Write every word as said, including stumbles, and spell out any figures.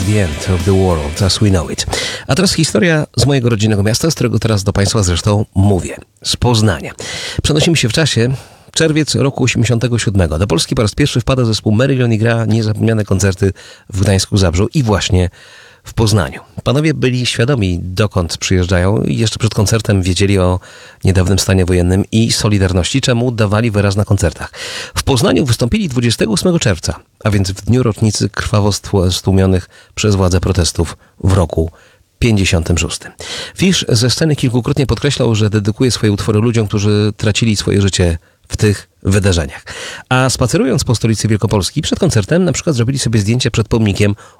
the end of the world as we know it. A teraz historia z mojego rodzinnego miasta, z którego teraz do Państwa zresztą mówię. Z Poznania. Przenosimy się w czasie. Czerwiec roku osiemdziesiątego siódmego. Do Polski po raz pierwszy wpada zespół Marillion i gra niezapomniane koncerty w Gdańsku, Zabrzu i właśnie w Poznaniu. Panowie byli świadomi, dokąd przyjeżdżają i jeszcze przed koncertem wiedzieli o niedawnym stanie wojennym i Solidarności, czemu dawali wyraz na koncertach. W Poznaniu wystąpili dwudziestego ósmego czerwca, a więc w dniu rocznicy krwawo stłumionych przez władze protestów w roku pięćdziesiątym szóstym. Fisz ze sceny kilkukrotnie podkreślał, że dedykuje swoje utwory ludziom, którzy tracili swoje życie w tych wydarzeniach. A spacerując po stolicy Wielkopolski przed koncertem na przykład zrobili sobie zdjęcie przed pomnikiem